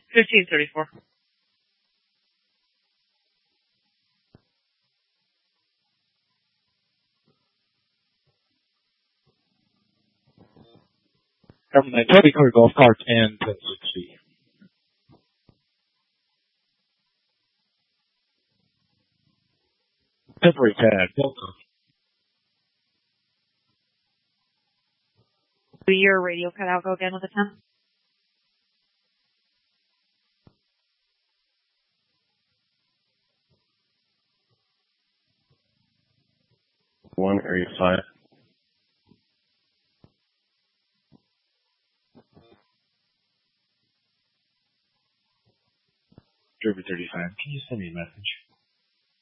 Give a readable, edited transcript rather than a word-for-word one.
1534. Toby Car Golf Cart and 1060. Temporary tag, Delta. Your radio cut out. Go again with the 10. One area 5. Derby 35. Can you send me a message?